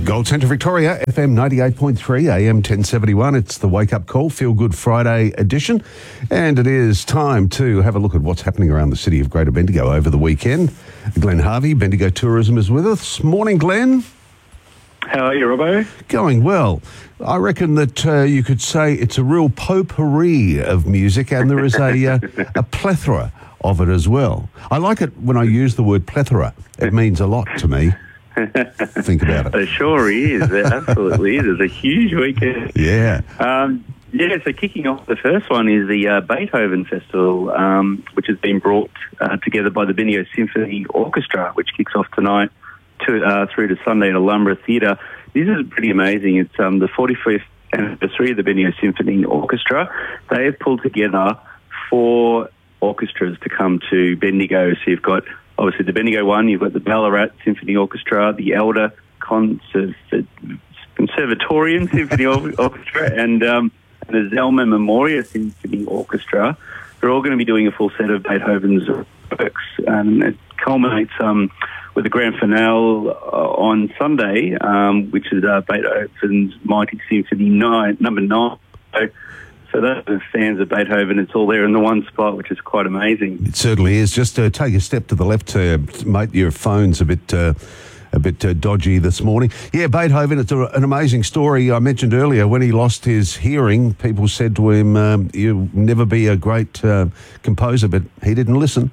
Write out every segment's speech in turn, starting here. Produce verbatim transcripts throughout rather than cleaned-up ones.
Gold Centre Victoria, F M ninety-eight point three, A M ten seventy-one. It's the Wake Up Call, Feel Good Friday edition. And it is time to have a look at what's happening around the city of Greater Bendigo over the weekend. Glenn Harvey, Bendigo Tourism, is with us. Morning, Glenn. How are you, Robbo? Going well. I reckon that uh, you could say it's a real potpourri of music, and there is a, uh, a plethora of it as well. I like it when I use the word plethora. It means a lot to me. Think about it. It sure is. It absolutely is. It's a huge weekend. Yeah. Um, yeah, so kicking off, the first one is the uh, Beethoven Festival, um, which has been brought uh, together by the Bendigo Symphony Orchestra, which kicks off tonight to, uh, through to Sunday at Alhambra Theatre. This is pretty amazing. It's um, the forty-fifth anniversary of the Bendigo Symphony Orchestra. They have pulled together four orchestras to come to Bendigo. So you've got obviously the Bendigo one, you've got the Ballarat Symphony Orchestra, the Elder Conserv- Conservatorium Symphony Orchestra, and, um, and the Zelma Memoria Symphony Orchestra. They're all going to be doing a full set of Beethoven's works. Um, it culminates um, with the grand finale uh, on Sunday, um, which is uh, Beethoven's Mighty Symphony nine, number nine. So, So those are fans of Beethoven. It's all there in the one spot, which is quite amazing. It certainly is. Just uh, take a step to the left, uh, mate. Your phone's a bit, uh, a bit uh, dodgy this morning. Yeah, Beethoven. It's a, an amazing story. I mentioned earlier when he lost his hearing, people said to him, um, "You'll never be a great uh, composer," but he didn't listen.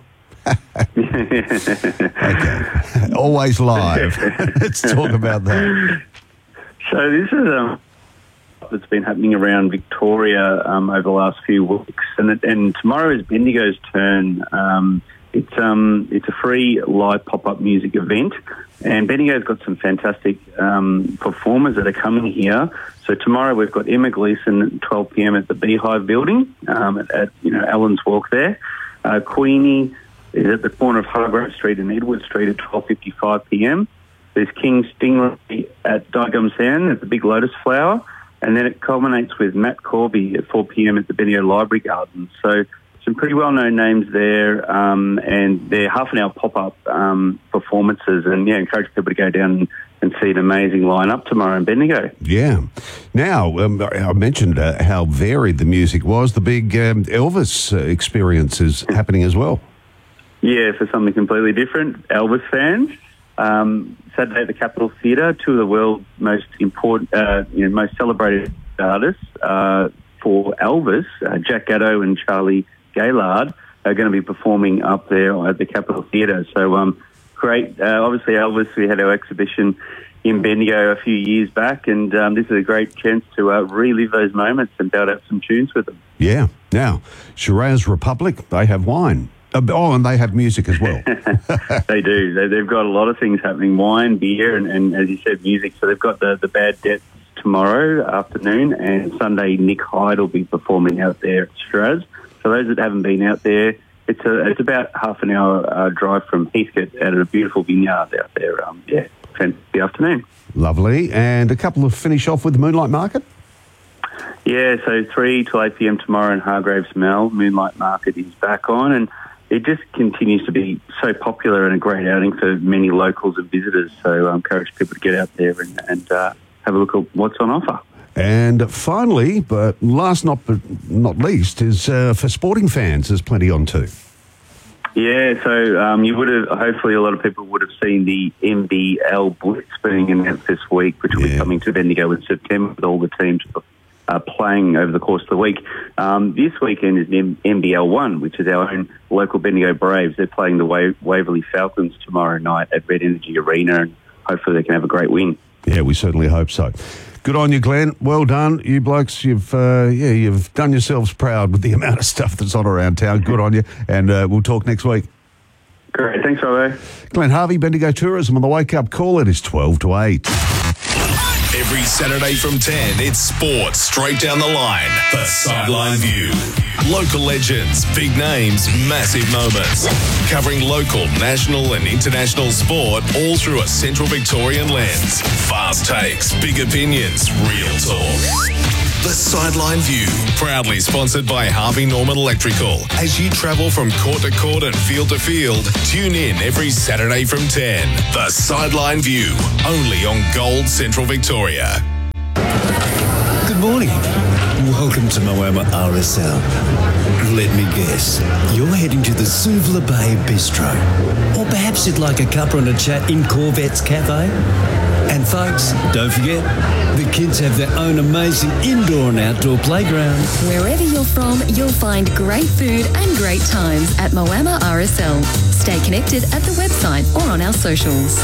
Okay, always live. Let's talk about that. So this is um. that's been happening around Victoria um, over the last few weeks, and it, and tomorrow is Bendigo's turn. Um, it's um, it's a free live pop-up music event, and Bendigo's got some fantastic um, performers that are coming here. So tomorrow we've got Emma Gleeson at twelve p.m. at the Beehive Building um, at, at you know Allen's Walk there. Uh, Queenie is at the corner of Hargrove Street and Edward Street at twelve fifty-five p.m. There's King Stingray at Diagram Sand at the Big Lotus Flower. And then it culminates with Matt Corby at four p.m. at the Bendigo Library Gardens. So some pretty well-known names there, um, and they're half an hour pop-up um, performances. And, yeah, encourage people to go down and, and see an amazing lineup tomorrow in Bendigo. Yeah. Now, um, I mentioned uh, how varied the music was. The big um, Elvis uh, experience is happening as well. Yeah, for something completely different. Elvis fans. Um, Saturday at the Capitol Theatre, two of the world's most important, uh, you know, most celebrated artists uh, for Elvis, uh, Jack Gatto and Charlie Gaylord, are going to be performing up there at the Capitol Theatre. So, um, great. Uh, obviously, Elvis, we had our exhibition in Bendigo a few years back, and um, this is a great chance to uh, relive those moments and belt out some tunes with them. Yeah. Now, Shiraz Republic, they have wine. Oh, and they have music as well. They do. They, they've got a lot of things happening, wine, beer, and, and as you said, music. So they've got the, the Bad Debts tomorrow afternoon, and Sunday Nick Hyde will be performing out there at Shiraz. So those that haven't been out there, it's a, it's about half an hour uh, drive from Heathcote out at a beautiful vineyard out there. Um, yeah, fantastic afternoon. Lovely. And a couple of finish off with the Moonlight Market? Yeah, so three till eight p.m. tomorrow in Hargraves Mall. Moonlight Market is back on, and it just continues to be so popular and a great outing for many locals and visitors. So I encourage people to get out there and, and uh, have a look at what's on offer. And finally, but last not but not least, is uh, for sporting fans, there's plenty on too. Yeah, so um, you would have, hopefully a lot of people would have seen the N B L Blitz being announced this week, which will yeah. be coming to Bendigo in September with all the teams Uh, playing over the course of the week. Um, this weekend is N B L one, which is our own local Bendigo Braves. They're playing the Wa- Waverley Falcons tomorrow night at Red Energy Arena, and hopefully they can have a great win. Yeah, we certainly hope so. Good on you, Glenn. Well done. You blokes, you've uh, yeah, you've done yourselves proud with the amount of stuff that's on around town. Good on you, and uh, we'll talk next week. Great. Thanks, Robbo. Glenn Harvey, Bendigo Tourism on the Wake Up Call. It is twelve to eight. Every Saturday from ten, it's sports straight down the line. The Sideline View. Local legends, big names, massive moments. Covering local, national and international sport all through a Central Victorian lens. Fast takes, big opinions, real talk. The Sideline View, proudly sponsored by Harvey Norman Electrical. As you travel from court to court and field to field, tune in every Saturday from ten. The Sideline View, only on Gold Central Victoria. Good morning. Welcome to Moama R S L. Let me guess, you're heading to the Suvla Bay Bistro. Or perhaps you'd like a cuppa and a chat in Corvette's Cafe. And folks, don't forget, the kids have their own amazing indoor and outdoor playground. Wherever you're from, you'll find great food and great times at Moama R S L. Stay connected at the website or on our socials.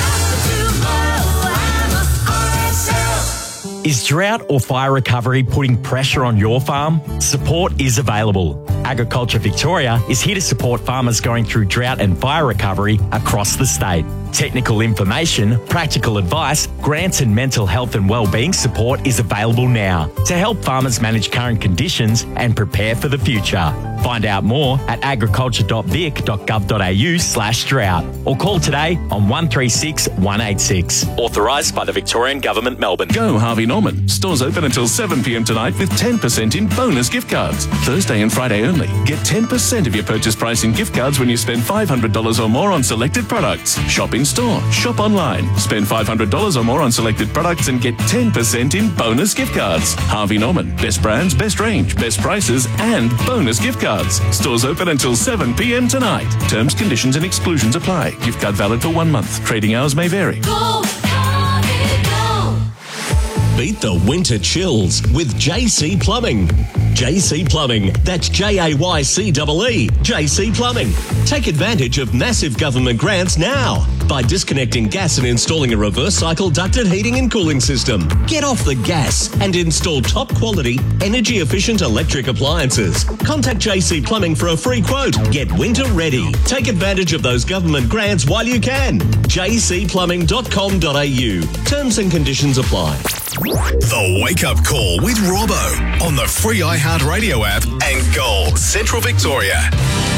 Is drought or fire recovery putting pressure on your farm? Support is available. Agriculture Victoria is here to support farmers going through drought and fire recovery across the state. Technical information, practical advice, grants and mental health and wellbeing support is available now to help farmers manage current conditions and prepare for the future. Find out more at agriculture.vic.gov.au slash drought or call today on one three six, one eight six. Authorised by the Victorian Government, Melbourne. Go Harvey Norman. Stores open until seven p m tonight with ten percent in bonus gift cards. Thursday and Friday only. Get ten percent of your purchase price in gift cards when you spend five hundred dollars or more on selected products. Shop in store, shop online. Spend five hundred dollars or more on selected products and get ten percent in bonus gift cards. Harvey Norman. Best brands, best range, best prices and bonus gift cards. Stores open until seven p m tonight. Terms, conditions and exclusions apply. Gift card valid for one month. Trading hours may vary. Go, Harvey, go. Beat the winter chills with J C Plumbing. J C Plumbing, that's J A Y C E E, J C Plumbing. Take advantage of massive government grants now by disconnecting gas and installing a reverse cycle ducted heating and cooling system. Get off the gas and install top quality, energy efficient electric appliances. Contact J C Plumbing for a free quote. Get winter ready. Take advantage of those government grants while you can. j c plumbing dot com dot a u. Terms and conditions apply. The Wake Up Call with Robbo on the free iHeartRadio app and Gold Central Victoria.